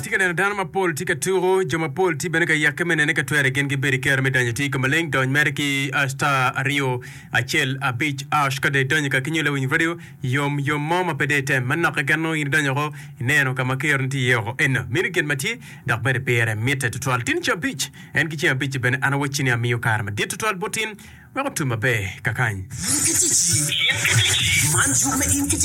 tika na dana mapol tika turo joma pol ti beneka yakemene neka twere gen ge beri ker medanya ti kamaleng don merki star rio achel a beach ash kade donya ka kinyole win radio yom mama pedete manna ka gano in donya ko neno kama ker nti yego en minigen mati dak bere pere meta total tincha beach en kichi beach ben ana wachini amiyo karma dit total botin welcome to my bay kakany